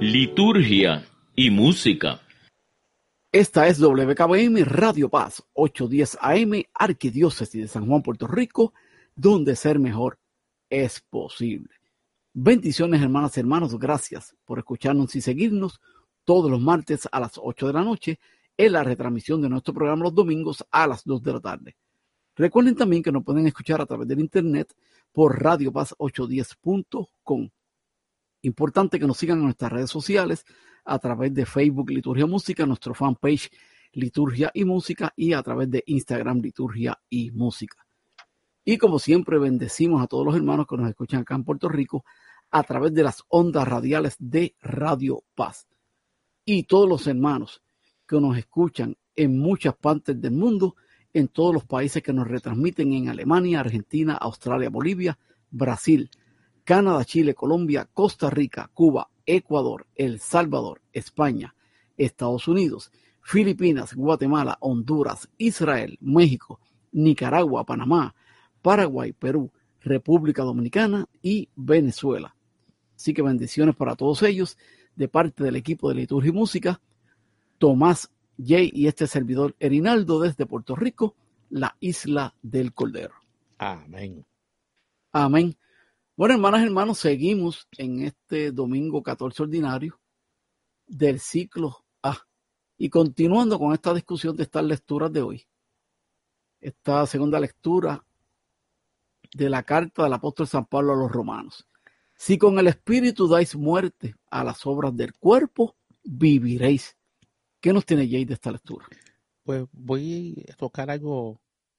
Liturgia y música. Esta es WKBM Radio Paz, 810 AM, Arquidiócesis de San Juan, Puerto Rico, donde ser mejor es posible. Bendiciones, hermanas y hermanos, gracias por escucharnos y seguirnos todos los martes a las 8 de la noche en la retransmisión de nuestro programa los domingos a las 2 de la tarde. Recuerden también que nos pueden escuchar a través del internet por radiopaz810.com. Importante que nos sigan en nuestras redes sociales a través de Facebook Liturgia Música, nuestro fanpage Liturgia y Música, y a través de Instagram Liturgia y Música. Y como siempre, bendecimos a todos los hermanos que nos escuchan acá en Puerto Rico a través de las ondas radiales de Radio Paz. Y todos los hermanos que nos escuchan en muchas partes del mundo, en todos los países que nos retransmiten en Alemania, Argentina, Australia, Bolivia, Brasil, Canadá, Chile, Colombia, Costa Rica, Cuba, Ecuador, El Salvador, España, Estados Unidos, Filipinas, Guatemala, Honduras, Israel, México, Nicaragua, Panamá, Paraguay, Perú, República Dominicana y Venezuela. Así que bendiciones para todos ellos de parte del equipo de Liturgia y Música, Tomás, Jay y este servidor Erinaldo desde Puerto Rico, la isla del Cordero. Amén. Amén. Bueno, hermanas y hermanos, seguimos en este domingo 14 ordinario del ciclo A. Y continuando con esta discusión de estas lecturas de hoy, esta segunda lectura de la carta del apóstol San Pablo a los romanos. Si con el espíritu dais muerte a las obras del cuerpo, viviréis. ¿Qué nos tiene Jay de esta lectura? Pues voy a tocar algo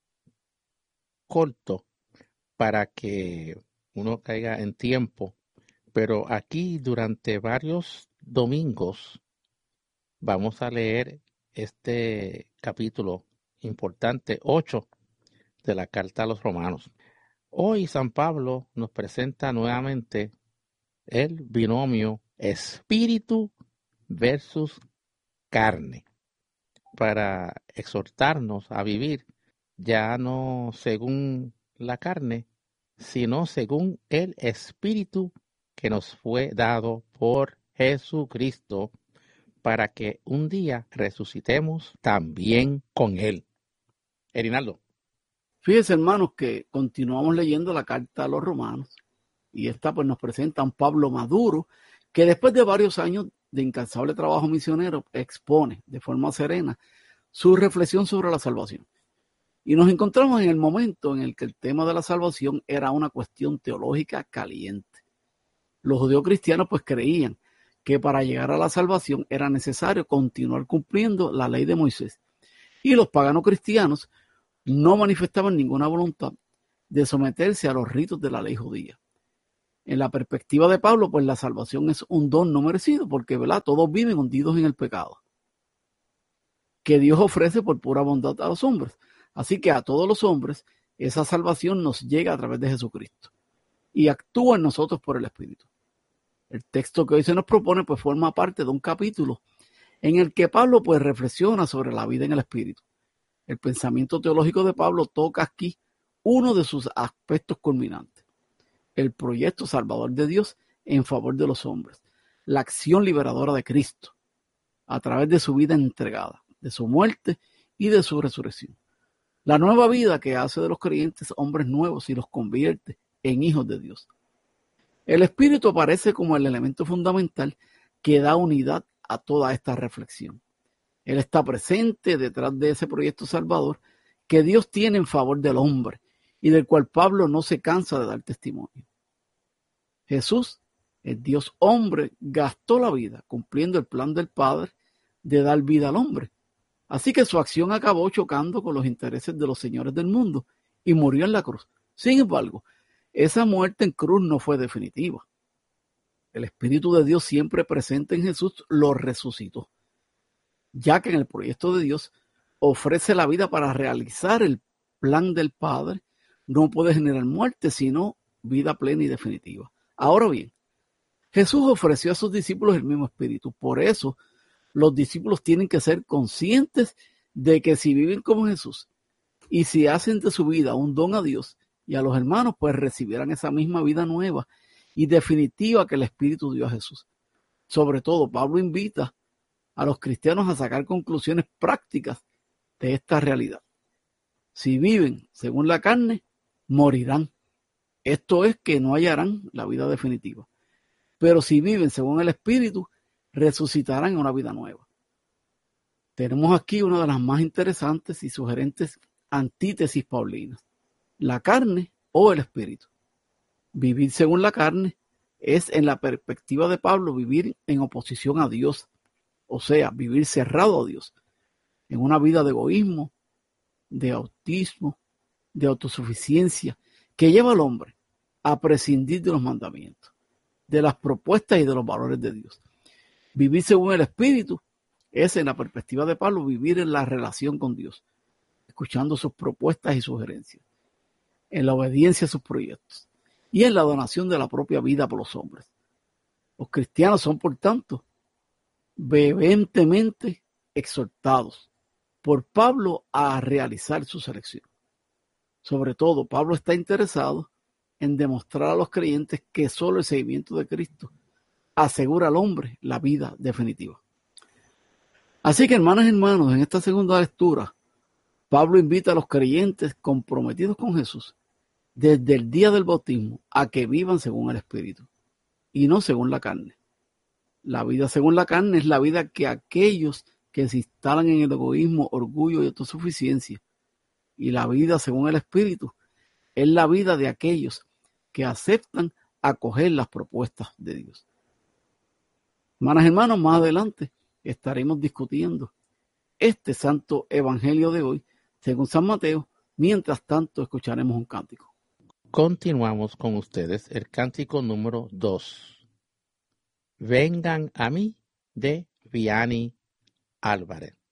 corto para que uno caiga en tiempo, pero aquí durante varios domingos vamos a leer este capítulo importante 8 de la carta a los romanos. Hoy San Pablo nos presenta nuevamente el binomio espíritu versus carne para exhortarnos a vivir ya no según la carne, sino según el Espíritu que nos fue dado por Jesucristo, para que un día resucitemos también con Él. Erinaldo. Fíjense, hermanos, que continuamos leyendo la carta a los romanos, y esta pues nos presenta a un Pablo maduro, que después de varios años de incansable trabajo misionero, expone de forma serena su reflexión sobre la salvación. Y nos encontramos en el momento en el que el tema de la salvación era una cuestión teológica caliente. Los judíos cristianos pues creían que para llegar a la salvación era necesario continuar cumpliendo la ley de Moisés. Y los paganos cristianos no manifestaban ninguna voluntad de someterse a los ritos de la ley judía. En la perspectiva de Pablo, pues la salvación es un don no merecido, porque ¿verdad? Todos viven hundidos en el pecado que Dios ofrece por pura bondad a los hombres. Así que a todos los hombres esa salvación nos llega a través de Jesucristo y actúa en nosotros por el Espíritu. El texto que hoy se nos propone pues forma parte de un capítulo en el que Pablo pues reflexiona sobre la vida en el Espíritu. El pensamiento teológico de Pablo toca aquí uno de sus aspectos culminantes: el proyecto salvador de Dios en favor de los hombres, la acción liberadora de Cristo a través de su vida entregada, de su muerte y de su resurrección. La nueva vida que hace de los creyentes hombres nuevos y los convierte en hijos de Dios. El Espíritu aparece como el elemento fundamental que da unidad a toda esta reflexión. Él está presente detrás de ese proyecto salvador que Dios tiene en favor del hombre y del cual Pablo no se cansa de dar testimonio. Jesús, el Dios hombre, gastó la vida cumpliendo el plan del Padre de dar vida al hombre. Así que su acción acabó chocando con los intereses de los señores del mundo y murió en la cruz. Sin embargo, esa muerte en cruz no fue definitiva. El Espíritu de Dios siempre presente en Jesús lo resucitó, ya que en el proyecto de Dios ofrece la vida para realizar el plan del Padre. No puede generar muerte, sino vida plena y definitiva. Ahora bien, Jesús ofreció a sus discípulos el mismo Espíritu. Por eso, los discípulos tienen que ser conscientes de que si viven como Jesús y si hacen de su vida un don a Dios y a los hermanos, pues recibirán esa misma vida nueva y definitiva que el Espíritu dio a Jesús. Sobre todo, Pablo invita a los cristianos a sacar conclusiones prácticas de esta realidad. Si viven según la carne, morirán. Esto es que no hallarán la vida definitiva. Pero si viven según el Espíritu, resucitarán en una vida nueva. Tenemos aquí una de las más interesantes y sugerentes antítesis paulinas: la carne o el Espíritu. Vivir según la carne es, en la perspectiva de Pablo, vivir en oposición a Dios, o sea, vivir cerrado a Dios, en una vida de egoísmo, de autismo, de autosuficiencia, que lleva al hombre a prescindir de los mandamientos, de las propuestas y de los valores de Dios. Vivir según el Espíritu es, en la perspectiva de Pablo, vivir en la relación con Dios, escuchando sus propuestas y sugerencias, en la obediencia a sus proyectos y en la donación de la propia vida por los hombres. Los cristianos son, por tanto, vehementemente exhortados por Pablo a realizar su selección. Sobre todo, Pablo está interesado en demostrar a los creyentes que solo el seguimiento de Cristo asegura al hombre la vida definitiva. Así que, hermanas y hermanos, en esta segunda lectura, Pablo invita a los creyentes comprometidos con Jesús desde el día del bautismo a que vivan según el Espíritu y no según la carne. La vida según la carne es la vida que aquellos que se instalan en el egoísmo, orgullo y autosuficiencia, y la vida según el Espíritu es la vida de aquellos que aceptan acoger las propuestas de Dios. Hermanas y hermanos, más adelante estaremos discutiendo este santo evangelio de hoy según San Mateo. Mientras tanto, escucharemos un cántico. Continuamos con ustedes el cántico número 2. Vengan a mí, de Vianney Álvarez.